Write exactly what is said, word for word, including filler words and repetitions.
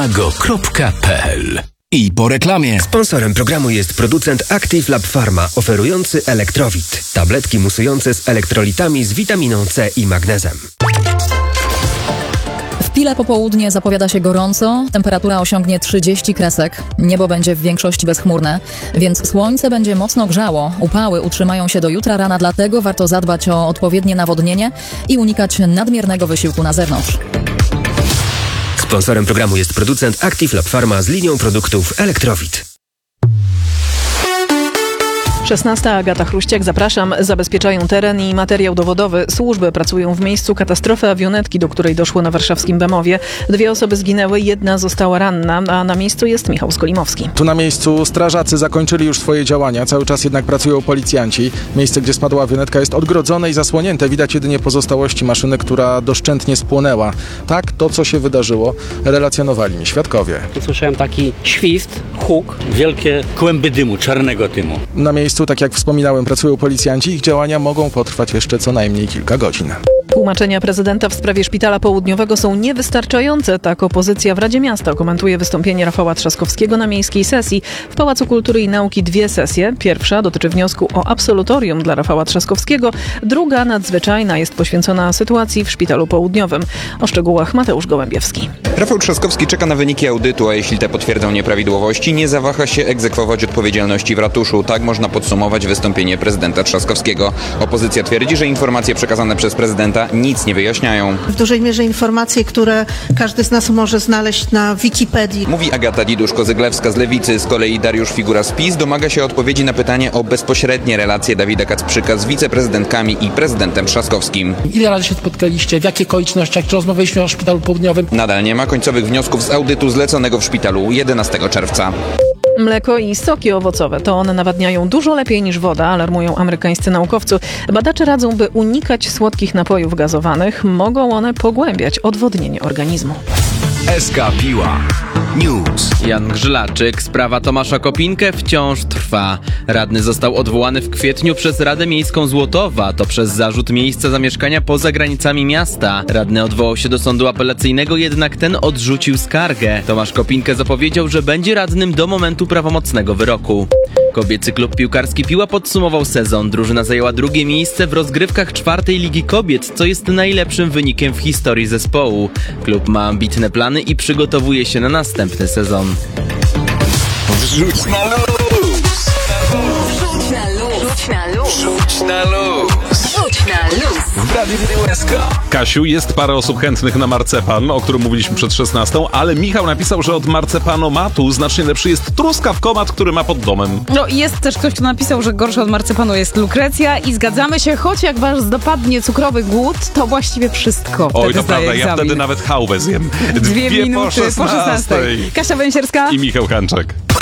ago kropka p l. I po reklamie. Sponsorem programu jest producent Active Lab Pharma, oferujący Elektrowit. Tabletki musujące z elektrolitami z witaminą C i magnezem. W Pile popołudnie zapowiada się gorąco, temperatura osiągnie trzydzieści kresek, niebo będzie w większości bezchmurne, więc słońce będzie mocno grzało. Upały utrzymają się do jutra rana, dlatego warto zadbać o odpowiednie nawodnienie i unikać nadmiernego wysiłku na zewnątrz. Sponsorem programu jest producent Active Lab Pharma z linią produktów Elektrowit. szesnasta. Agata Chruściak, zapraszam. Zabezpieczają teren i materiał dowodowy. Służby pracują w miejscu katastrofy awionetki, do której doszło na warszawskim Bemowie. Dwie osoby zginęły, jedna została ranna, a na miejscu jest Michał Skolimowski. Tu na miejscu strażacy zakończyli już swoje działania. Cały czas jednak pracują policjanci. Miejsce, gdzie spadła awionetka, jest odgrodzone i zasłonięte. Widać jedynie pozostałości maszyny, która doszczętnie spłonęła. Tak, to co się wydarzyło, relacjonowali mi świadkowie. Usłyszałem taki świst, huk, wielkie kłęby dymu, czarnego dymu. Na miejscu, tak jak wspominałem, pracują policjanci. Ich działania mogą potrwać jeszcze co najmniej kilka godzin. Tłumaczenia prezydenta w sprawie Szpitala Południowego są niewystarczające. Tak opozycja w Radzie Miasta komentuje wystąpienie Rafała Trzaskowskiego na miejskiej sesji. W Pałacu Kultury i Nauki dwie sesje. Pierwsza dotyczy wniosku o absolutorium dla Rafała Trzaskowskiego. Druga, nadzwyczajna, jest poświęcona sytuacji w Szpitalu Południowym. O szczegółach Mateusz Gołębiewski. Rafał Trzaskowski czeka na wyniki audytu, a jeśli te potwierdzą nieprawidłowości, nie zawaha się egzekwować odpowiedzialności w ratuszu. Tak można podsumować wystąpienie prezydenta Trzaskowskiego. Opozycja twierdzi, że informacje przekazane przez prezydenta nic nie wyjaśniają. W dużej mierze informacje, które każdy z nas może znaleźć na Wikipedii. Mówi Agata Diduszko-Zyglewska z Lewicy. Z kolei Dariusz Figura z PiS domaga się odpowiedzi na pytanie o bezpośrednie relacje Dawida Kacprzyka z wiceprezydentkami i prezydentem Trzaskowskim. Ile razy się spotkaliście? W jakich okolicznościach? Czy rozmawialiśmy o Szpitalu Południowym? Nadal nie ma końcowych wniosków z audytu zleconego w szpitalu jedenastego czerwca. Mleko i soki owocowe to one nawadniają dużo lepiej niż woda, alarmują amerykańscy naukowcy. Badacze radzą, by unikać słodkich napojów gazowanych. Mogą one pogłębiać odwodnienie organizmu. S K Piła News. Jan Grzylaczyk. Sprawa Tomasza Kopinkę wciąż trwa. Radny został odwołany w kwietniu przez Radę Miejską Złotowa. To przez zarzut miejsca zamieszkania poza granicami miasta. Radny odwołał się do sądu apelacyjnego, jednak ten odrzucił skargę. Tomasz Kopinkę zapowiedział, że będzie radnym do momentu prawomocnego wyroku. Kobiecy klub piłkarski Piła podsumował sezon. Drużyna zajęła drugie miejsce w rozgrywkach czwartej Ligi Kobiet, co jest najlepszym wynikiem w historii zespołu. Klub ma ambitne plany i przygotowuje się na następny sezon. Wrzuć na luz! Wrzuć na luz! Wrzuć na luz! Wrzuć na luz! Wrzuć na luz! W Radiu S K. Kasiu, jest parę osób chętnych na marcepan, o którym mówiliśmy przed szesnastą, ale Michał napisał, że od marcepanomatu znacznie lepszy jest truskawkomat, który ma pod domem. No i jest też ktoś, kto napisał, że gorszy od marcepanu jest lukrecja i zgadzamy się, choć jak was dopadnie cukrowy głód, to właściwie wszystko. Oj, to prawda, egzamin. ja wtedy nawet chałwę zjem. Dwie, Dwie minuty po szesnastej. Kasia Węsierska I Michał Hanczak.